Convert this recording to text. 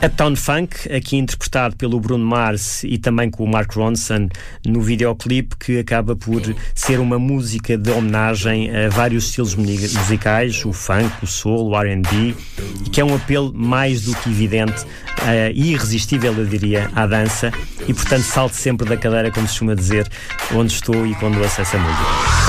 Uptown Funk, aqui interpretado pelo Bruno Mars e também com o Mark Ronson no videoclipe, que acaba por ser uma música de homenagem a vários estilos musicais, o funk, o soul, o R&B, e que é um apelo mais do que evidente e irresistível, eu diria, à dança, e portanto salto sempre da cadeira, como se costuma dizer, onde estou e quando ouço essa música.